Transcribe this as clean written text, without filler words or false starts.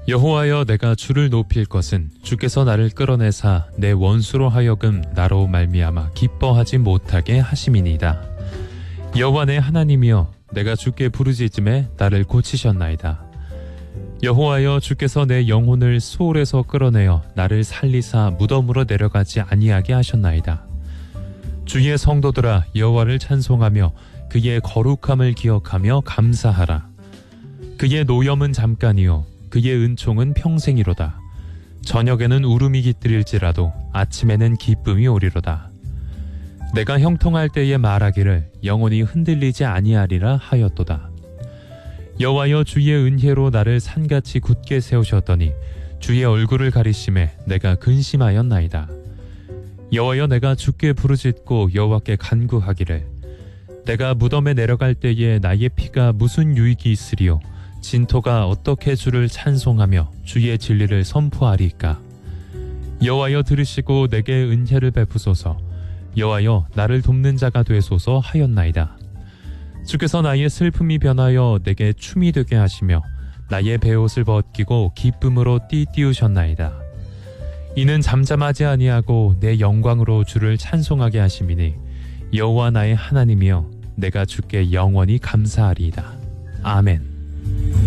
여호와여, 내가 주를 높일 것은 주께서 나를 끌어내사 내 원수로 하여금 나로 말미암아 기뻐하지 못하게 하심이니이다. 여호와 내 하나님이여, 내가 주께 부르짖음에 나를 고치셨나이다. 여호와여, 주께서 내 영혼을 수올에서 끌어내어 나를 살리사 무덤으로 내려가지 아니하게 하셨나이다. 주의 성도들아, 여호와를 찬송하며 그의 거룩함을 기억하며 감사하라. 그의 노염은 잠깐이요 그의 은총은 평생이로다. 저녁에는 울음이 깃들일지라도 아침에는 기쁨이 오리로다. 내가 형통할 때에 말하기를 영원히 흔들리지 아니하리라 하였도다. 여호와여, 주의 은혜로 나를 산같이 굳게 세우셨더니 주의 얼굴을 가리심에 내가 근심하였나이다. 여호와여, 내가 주께 부르짖고 여호와께 간구하기를 내가 무덤에 내려갈 때에 나의 피가 무슨 유익이 있으리요 진토가 어떻게 주를 찬송하며 주의 진리를 선포하리까. 여호와여, 들으시고 내게 은혜를 베푸소서. 여호와여, 나를 돕는 자가 되소서 하였나이다. 주께서 나의 슬픔이 변하여 내게 춤이 되게 하시며 나의 베옷을 벗기고 기쁨으로 띠띠우셨나이다. 이는 잠잠하지 아니하고 내 영광으로 주를 찬송하게 하심이니 여호와 나의 하나님이여, 내가 주께 영원히 감사하리이다. 아멘.